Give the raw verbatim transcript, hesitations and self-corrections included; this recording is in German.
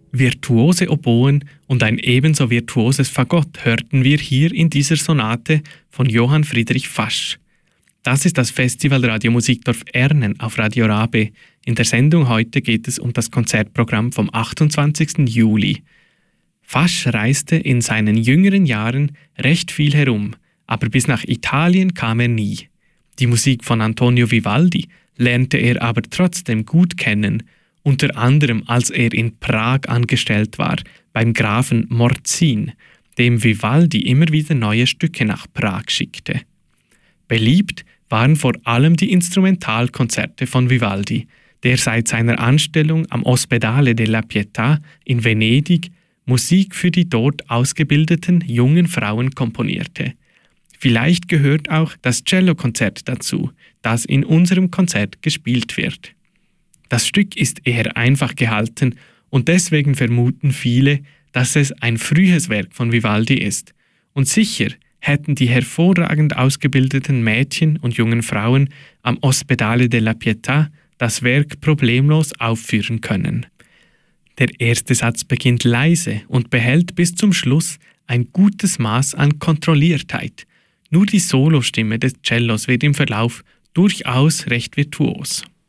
Virtuose Oboen und ein ebenso virtuoses Fagott hörten wir hier in dieser Sonate von Johann Friedrich Fasch. Das ist das Festival Radio Musikdorf Ernen auf Radio Rabe. In der Sendung heute geht es um das Konzertprogramm vom achtundzwanzigsten Juli. Fasch reiste in seinen jüngeren Jahren recht viel herum, aber bis nach Italien kam er nie. Die Musik von Antonio Vivaldi lernte er aber trotzdem gut kennen, unter anderem als er in Prag angestellt war, beim Grafen Morzin, dem Vivaldi immer wieder neue Stücke nach Prag schickte. Beliebt waren vor allem die Instrumentalkonzerte von Vivaldi, der seit seiner Anstellung am Ospedale della Pietà in Venedig Musik für die dort ausgebildeten jungen Frauen komponierte. Vielleicht gehört auch das Cellokonzert dazu, das in unserem Konzert gespielt wird. Das Stück ist eher einfach gehalten und deswegen vermuten viele, dass es ein frühes Werk von Vivaldi ist. Und sicher hätten die hervorragend ausgebildeten Mädchen und jungen Frauen am Ospedale della Pietà das Werk problemlos aufführen können. Der erste Satz beginnt leise und behält bis zum Schluss ein gutes Maß an Kontrolliertheit. Nur die Solostimme des Cellos wird im Verlauf durchaus recht virtuos.